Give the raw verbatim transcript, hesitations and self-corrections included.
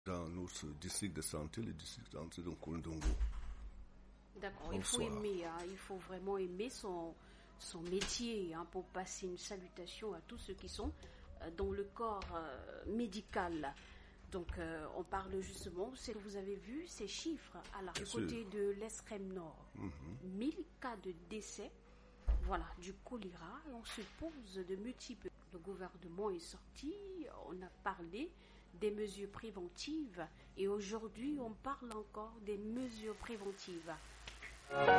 Dans notre district de santé, le district de santé de Kouldongo. D'accord, il faut aimer, hein, il faut vraiment aimer son, son métier hein, pour passer une salutation à tous ceux qui sont euh, dans le corps euh, médical. Donc euh, on parle justement, c'est que vous avez vu ces chiffres à la côté de l'Esrem Nord, mm-hmm. mille cas de décès, voilà, du choléra. On se pose de multiples. Le gouvernement est sorti, on a parlé des mesures préventives et aujourd'hui on parle encore des mesures préventives.